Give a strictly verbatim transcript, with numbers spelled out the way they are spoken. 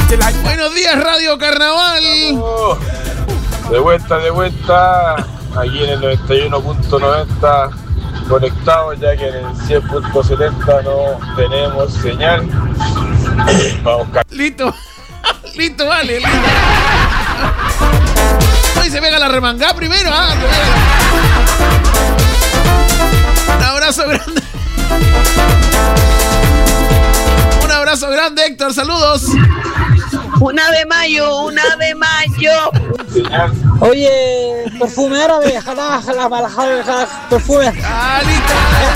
Buenos días, Radio Carnaval. Oh, de vuelta, de vuelta. Aquí en el noventa y uno punto noventa conectados, ya que en el cien punto setenta no tenemos señal. Vamos, listo. Listo, vale. Listo. Hoy se pega la remangada primero. ¿Ah? Un abrazo grande. Un abrazo grande, Héctor. Saludos. Una de mayo, una de mayo. Oye, perfume árabe, jala, jala, jala, jala, perfume. Ah, listo.